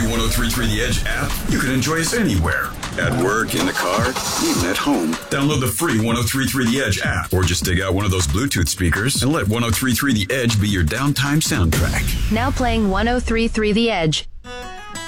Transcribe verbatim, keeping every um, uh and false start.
one oh three point three The Edge app, you can enjoy us anywhere. At work, in the car, even at home. Download the free one oh three point three The Edge app, or just dig out one of those Bluetooth speakers and let one oh three point three The Edge be your downtime soundtrack. Now playing one oh three point three The Edge.